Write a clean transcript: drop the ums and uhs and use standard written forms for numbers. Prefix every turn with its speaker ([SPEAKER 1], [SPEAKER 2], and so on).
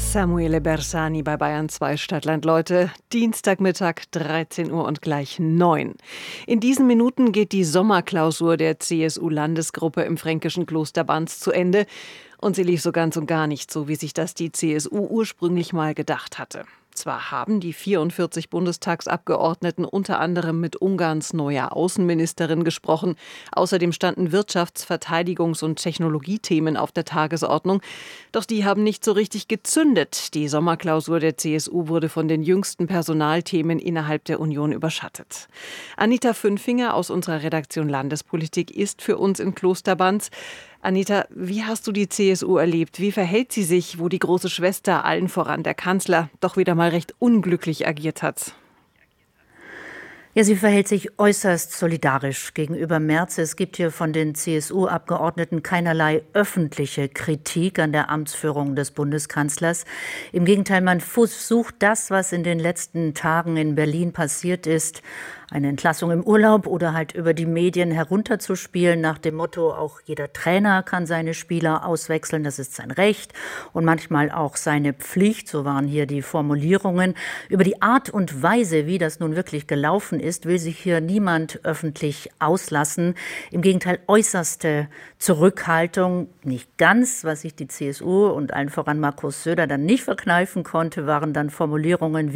[SPEAKER 1] Samuele Bersani bei Bayern 2 Stadtland, Leute. Dienstagmittag, 13 Uhr und gleich 9. In diesen Minuten geht die Sommerklausur der CSU-Landesgruppe im fränkischen Kloster Banz zu Ende. Und sie lief so ganz und gar nicht so, wie sich das die CSU ursprünglich mal gedacht hatte. Zwar haben die 44 Bundestagsabgeordneten unter anderem mit Ungarns neuer Außenministerin gesprochen. Außerdem standen Wirtschafts-, Verteidigungs- und Technologiethemen auf der Tagesordnung. Doch die haben nicht so richtig gezündet. Die Sommerklausur der CSU wurde von den jüngsten Personalthemen innerhalb der Union überschattet. Anita Fünfinger aus unserer Redaktion Landespolitik ist für uns in Kloster Banz. Anita, wie hast du die CSU erlebt? Wie verhält sie sich, wo die große Schwester, allen voran der Kanzler, doch wieder mal recht unglücklich agiert hat?
[SPEAKER 2] Ja, sie verhält sich äußerst solidarisch gegenüber Merz. Es gibt hier von den CSU-Abgeordneten keinerlei öffentliche Kritik an der Amtsführung des Bundeskanzlers. Im Gegenteil, man versucht das, was in den letzten Tagen in Berlin passiert ist, eine Entlassung im Urlaub oder halt über die Medien herunterzuspielen, nach dem Motto, auch jeder Trainer kann seine Spieler auswechseln, das ist sein Recht und manchmal auch seine Pflicht, so waren hier die Formulierungen. Über die Art und Weise, wie das nun wirklich gelaufen ist, will sich hier niemand öffentlich auslassen. Im Gegenteil, äußerste Zurückhaltung, nicht ganz, was sich die CSU und allen voran Markus Söder dann nicht verkneifen konnte, waren dann Formulierungen